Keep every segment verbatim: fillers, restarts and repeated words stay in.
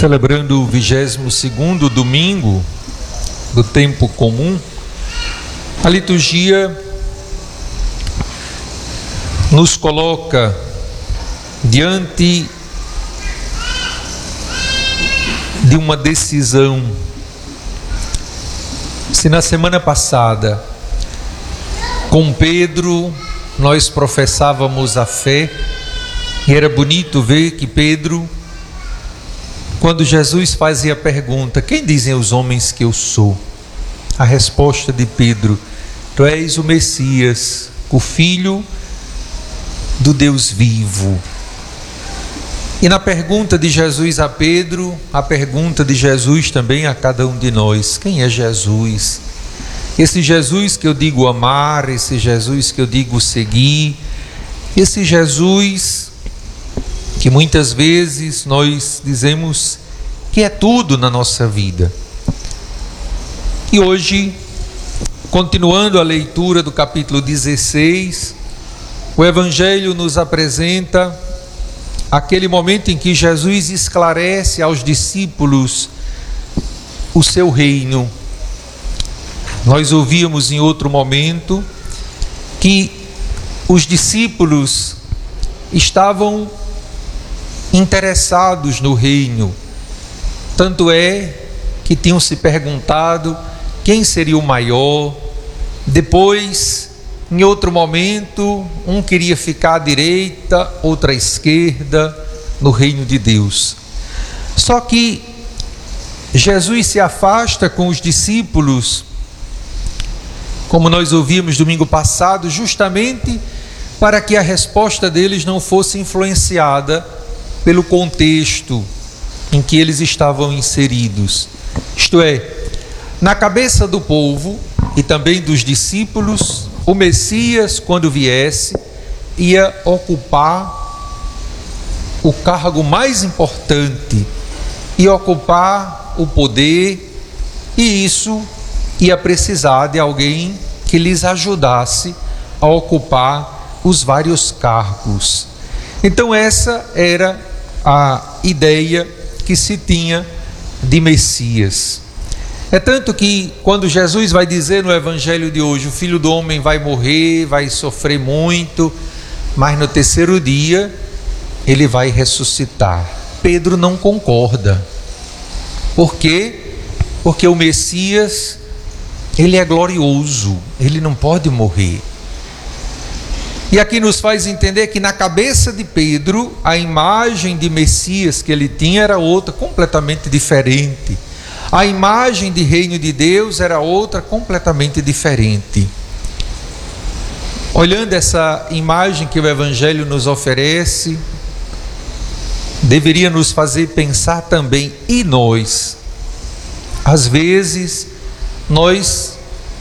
Celebrando o vigésimo segundo domingo do tempo comum, a liturgia nos coloca diante de uma decisão. Se na semana passada, com Pedro, nós professávamos a fé, e era bonito ver que Pedro, quando Jesus fazia a pergunta: quem dizem os homens que eu sou? A resposta de Pedro: tu és o Messias, o Filho do Deus vivo. E na pergunta de Jesus a Pedro, a pergunta de Jesus também a cada um de nós: quem é Jesus? Esse Jesus que eu digo amar, esse Jesus que eu digo seguir, esse Jesus que muitas vezes nós dizemos que é tudo na nossa vida. E hoje, continuando a leitura do capítulo dezesseis, o Evangelho nos apresenta aquele momento em que Jesus esclarece aos discípulos o seu reino. Nós ouvíamos em outro momento que os discípulos estavam interessados no reino, tanto é que tinham se perguntado quem seria o maior. Depois, em outro momento, um queria ficar à direita, outra à esquerda no reino de Deus. Só que Jesus se afasta com os discípulos, como nós ouvimos domingo passado, justamente para que a resposta deles não fosse influenciada pelo contexto em que eles estavam inseridos. Isto é, na cabeça do povo e também dos discípulos, o Messias, quando viesse, ia ocupar o cargo mais importante, ia ocupar o poder, e isso ia precisar de alguém que lhes ajudasse a ocupar os vários cargos. Então essa era a ideia que se tinha de Messias. É tanto que quando Jesus vai dizer no Evangelho de hoje: o Filho do Homem vai morrer, vai sofrer muito, mas no terceiro dia ele vai ressuscitar, Pedro não concorda. Por quê? Porque o Messias, ele é glorioso, ele não pode morrer. E aqui nos faz entender que na cabeça de Pedro, a imagem de Messias que ele tinha era outra, completamente diferente. A imagem de reino de Deus era outra, completamente diferente. Olhando essa imagem que o Evangelho nos oferece, deveria nos fazer pensar também, e nós? Às vezes, nós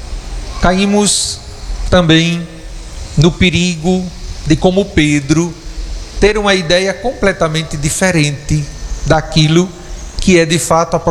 caímos também no perigo de, como Pedro, ter uma ideia completamente diferente daquilo que é de fato a